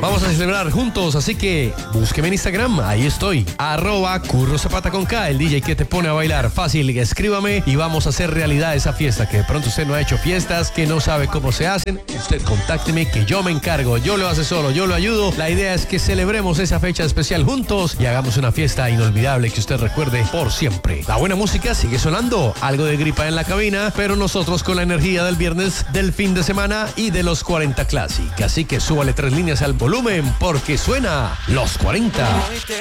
Vamos a celebrar juntos, así que búsqueme en Instagram, ahí estoy, @CurroZapata con K, el DJ que te pone a bailar. Fácil, escríbame y vamos a hacer realidad esa fiesta, que de pronto usted no ha hecho fiestas, que no sabe cómo se hacen. Usted contácteme que yo me encargo, yo lo asesoro, yo lo ayudo. La idea es que celebremos esa fecha especial juntos y hagamos una fiesta inolvidable que usted recuerde por siempre. La buena música sigue sonando, algo de gripa en la cabina, pero nosotros con la energía del viernes, del fin de semana y de los 40 Classic. Así que súbale 3 líneas al volumen porque suena Los 40.